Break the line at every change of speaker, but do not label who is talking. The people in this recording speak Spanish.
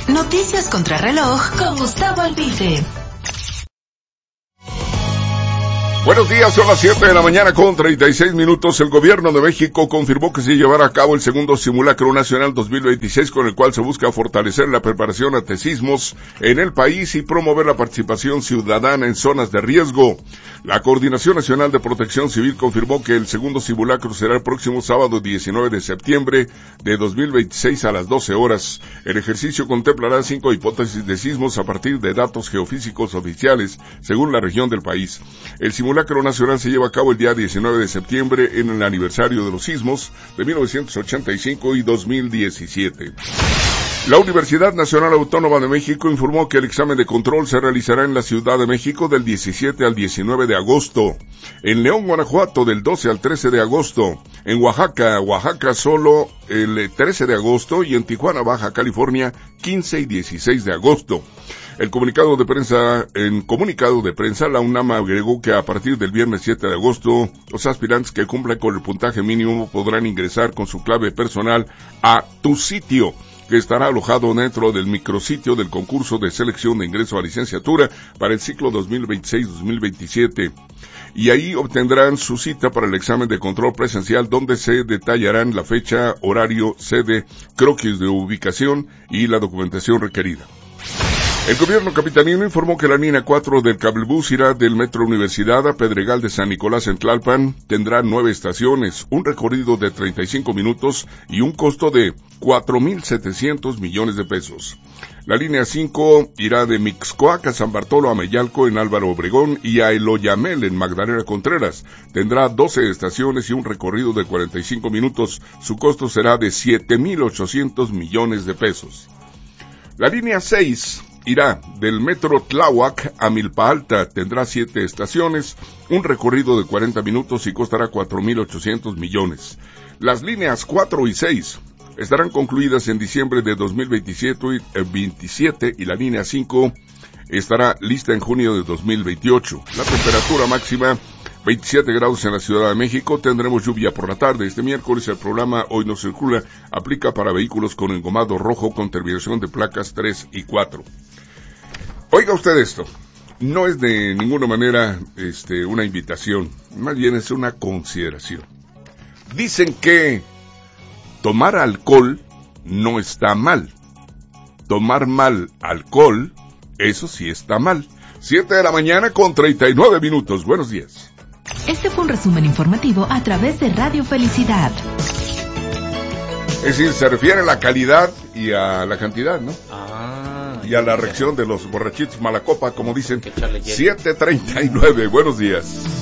Noticias contra reloj con Gustavo Albite.
Buenos días, son las 7 de la mañana con 36 minutos. El gobierno de México confirmó que se llevará a cabo el segundo simulacro nacional 2026, con el cual se busca fortalecer la preparación ante sismos en el país y promover la participación ciudadana en zonas de riesgo. La Coordinación Nacional de Protección Civil confirmó que el segundo simulacro será el próximo sábado 19 de septiembre de 2026 a las 12 horas. El ejercicio contemplará 5 hipótesis de sismos a partir de datos geofísicos oficiales, según la región del país. El simulacro nacional se lleva a cabo el día 19 de septiembre en el aniversario de los sismos de 1985 y 2017. La Universidad Nacional Autónoma de México informó que el examen de control se realizará en la Ciudad de México del 17 al 19 de agosto, en León, Guanajuato, del 12 al 13 de agosto, en Oaxaca solo el 13 de agosto y en Tijuana, Baja California, 15 y 16 de agosto. En comunicado de prensa, la UNAM agregó que a partir del viernes 7 de agosto, los aspirantes que cumplan con el puntaje mínimo podrán ingresar con su clave personal a Tu Sitio, que estará alojado dentro del micrositio del concurso de selección de ingreso a licenciatura para el ciclo 2026-2027. Y ahí obtendrán su cita para el examen de control presencial, donde se detallarán la fecha, horario, sede, croquis de ubicación y la documentación requerida. El gobierno capitalino informó que la línea 4 del cablebús irá del Metro Universidad a Pedregal de San Nicolás en Tlalpan. Tendrá 9 estaciones, un recorrido de 35 minutos y un costo de 4,700 millones de pesos. La línea 5 irá de Mixcoac a San Bartolo a Meyalco en Álvaro Obregón y a Eloyamel en Magdalena Contreras. Tendrá 12 estaciones y un recorrido de 45 minutos. Su costo será de 7,800 millones de pesos. La línea 6 irá del Metro Tláhuac a Milpa Alta, tendrá 7 estaciones, un recorrido de 40 minutos y costará 4,800 millones. Las líneas 4 y 6 estarán concluidas en diciembre de 2027 y la línea 5 estará lista en junio de 2028. La temperatura máxima 27 grados en la Ciudad de México. Tendremos lluvia por la tarde. Este miércoles el programa Hoy No Circula aplica para vehículos con engomado rojo con terminación de placas 3 y 4. Oiga usted esto, no es de ninguna manera una invitación, más bien es una consideración. Dicen que tomar alcohol no está mal. Tomar mal alcohol, eso sí está mal. 7 de la mañana con 39 minutos. Buenos días.
Este fue un resumen informativo a través de Radio Felicidad.
Es decir, se refiere a la calidad y a la cantidad, ¿no? Y a la reacción de los borrachitos malacopa, como dicen. 7:39, buenos días.